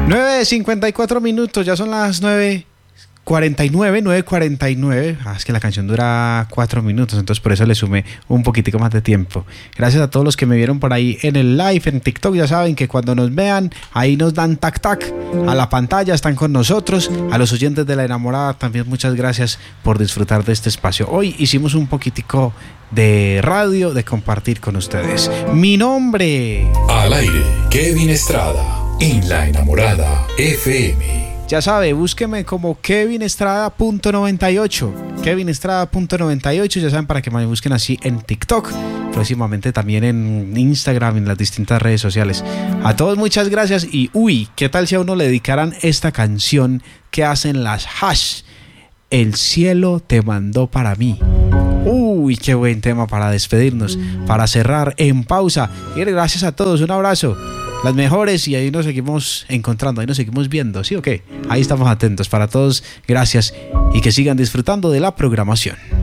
9:54, ya son las 9:49. Es que la canción dura 4 minutos, entonces por eso le sumé un poquitico más de tiempo. Gracias a todos los que me vieron por ahí en el live, en TikTok. Ya saben que cuando nos vean, ahí nos dan tac tac a la pantalla, están con nosotros. A los oyentes de La Enamorada también muchas gracias por disfrutar de este espacio. Hoy hicimos un poquitico de radio, de compartir con ustedes. Mi nombre... Al aire, Kevin Estrada, en La Enamorada FM. Ya sabe, búsqueme como KevinEstrada.98. KevinEstrada.98, ya saben, para que me busquen así en TikTok. Próximamente también en Instagram, en las distintas redes sociales. A todos muchas gracias. Y ¿qué tal si a uno le dedicaran esta canción que hacen las Hash? El cielo te mandó para mí. Qué buen tema para despedirnos, para cerrar en pausa. Y gracias a todos, un abrazo. Las mejores, y ahí nos seguimos encontrando, ahí nos seguimos viendo, ¿sí o qué? Ahí estamos atentos. Para todos, gracias y que sigan disfrutando de la programación.